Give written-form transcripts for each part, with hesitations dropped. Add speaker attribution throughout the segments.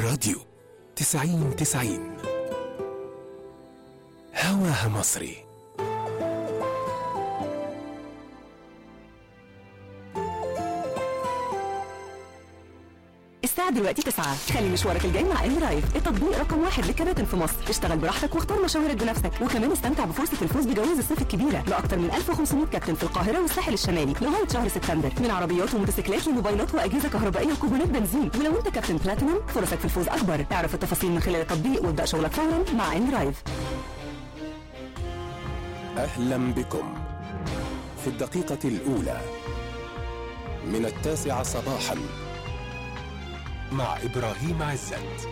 Speaker 1: الراديو 90 هواها مصري.
Speaker 2: الساعة دلوقتي 9. خلي مشوارك الجاي مع إنرايف، التطبيق رقم 1 للكباتن في مصر. اشتغل براحتك واختار مشاويرك بنفسك، وكمان استمتع بفرصة الفوز بجوائز الصيف الكبيرة لأكثر من 1500 كابتن في القاهرة والساحل الشمالي لغاية شهر سبتمبر، من عربيات وموتوسيكلات لموبايلات وأجهزة كهربائية وكوبونات بنزين. ولو أنت كابتن بلاتينوم فرصك في الفوز أكبر. اعرف التفاصيل من خلال التطبيق وابدأ شغلك فورا مع إنرايف.
Speaker 1: أهلا بكم في الدقيقة الأولى من 9 صباحا مع إبراهيم عزت.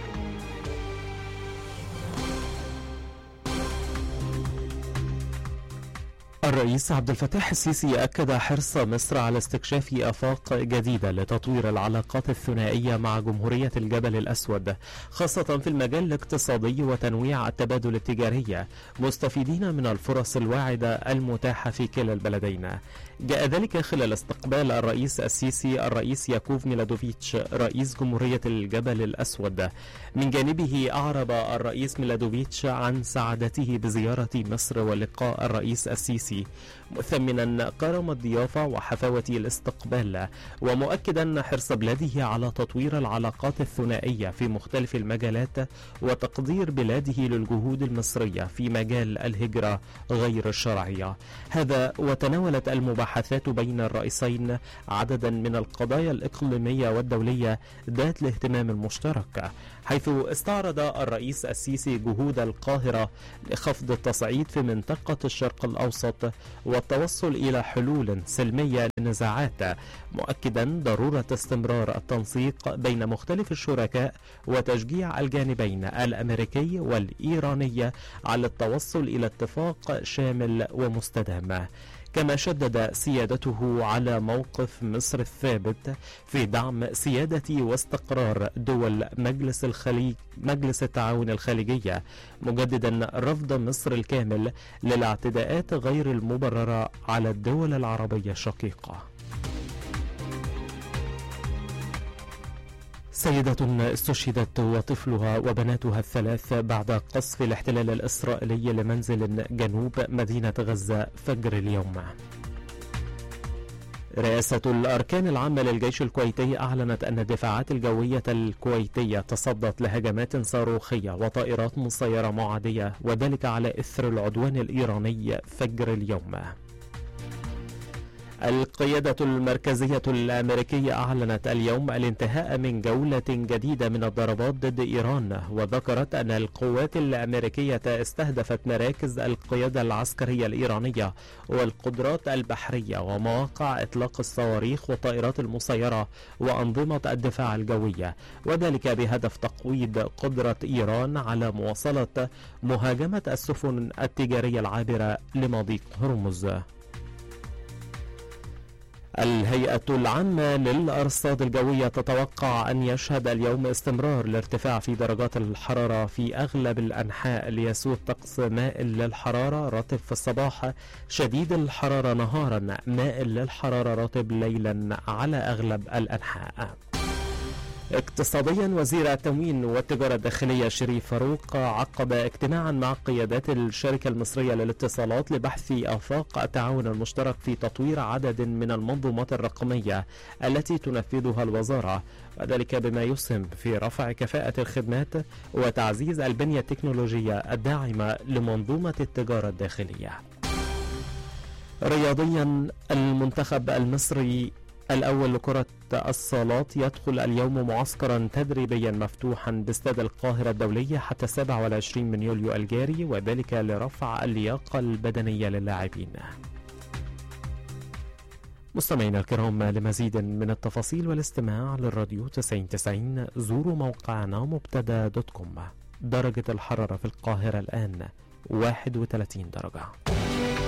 Speaker 3: الرئيس عبد الفتاح السيسي أكد حرص مصر على استكشاف آفاق جديدة لتطوير العلاقات الثنائية مع جمهورية الجبل الأسود، خاصة في المجال الاقتصادي وتنويع التبادل التجاري، مستفيدين من الفرص الواعدة المتاحة في كلا البلدين. جاء ذلك خلال استقبال الرئيس السيسي الرئيس ياكوف ميلادوفيتش رئيس جمهورية الجبل الأسود. من جانبه أعرب الرئيس ميلادوفيتش عن سعادته بزيارة مصر ولقاء الرئيس السيسي، مثمنا كرم الضيافة وحفاوة الاستقبال، ومؤكدا حرص بلاده على تطوير العلاقات الثنائية في مختلف المجالات وتقدير بلاده للجهود المصرية في مجال الهجرة غير الشرعية. هذا وتناولت المباحثات بين الرئيسين عددا من القضايا الإقليمية والدولية ذات الاهتمام المشترك، حيث استعرض الرئيس السيسي جهود القاهرة لخفض التصعيد في منطقة الشرق الأوسط والتوصل إلى حلول سلمية للنزاعات، مؤكدا ضرورة استمرار التنسيق بين مختلف الشركاء وتشجيع الجانبين الأمريكي والإيراني على التوصل إلى اتفاق شامل ومستدام. كما شدد سيادته على موقف مصر الثابت في دعم سيادة واستقرار دول مجلس التعاون الخليجية، مجددا رفض مصر الكامل للاعتداءات غير المبررة على الدول العربية الشقيقة. سيدة استشهدت وطفلها وبناتها الثلاث بعد قصف الاحتلال الإسرائيلي لمنزل جنوب مدينة غزة فجر اليوم. رئاسة الأركان العامة للجيش الكويتي أعلنت أن الدفاعات الجوية الكويتية تصدت لهجمات صاروخية وطائرات مسيرة معادية، وذلك على إثر العدوان الإيراني فجر اليوم. القيادة المركزية الأمريكية أعلنت اليوم الانتهاء من جولة جديدة من الضربات ضد إيران، وذكرت أن القوات الأمريكية استهدفت مراكز القيادة العسكرية الإيرانية والقدرات البحرية ومواقع إطلاق الصواريخ والطائرات المسيرة وأنظمة الدفاع الجوية، وذلك بهدف تقويض قدرة إيران على مواصلة مهاجمة السفن التجارية العابرة لمضيق هرمز. الهيئة العامة للأرصاد الجوية تتوقع أن يشهد اليوم استمرار الارتفاع في درجات الحرارة في أغلب الأنحاء، ليسود طقس مائل للحرارة رطب في الصباح، شديد الحرارة نهارا، مائل للحرارة رطب ليلا على أغلب الأنحاء. اقتصاديا، وزير التموين والتجارة الداخلية شريف فاروق عقد اجتماعا مع قيادات الشركة المصرية للاتصالات لبحث آفاق التعاون المشترك في تطوير عدد من المنظومات الرقمية التي تنفذها الوزارة، وذلك بما يسهم في رفع كفاءة الخدمات وتعزيز البنية التكنولوجية الداعمة لمنظومة التجارة الداخلية. رياضيا، المنتخب المصري الأول لكرة الصالات يدخل اليوم معسكرا تدريبيا مفتوحا باستاد القاهرة الدولية حتى 27 من يوليو الجاري، وذلك لرفع اللياقة البدنية للاعبين. مستمعينا الكرام، لمزيد من التفاصيل والاستماع للراديو 90 زوروا موقعنا مبتدا.com. درجة الحرارة في القاهرة الآن 31 درجة.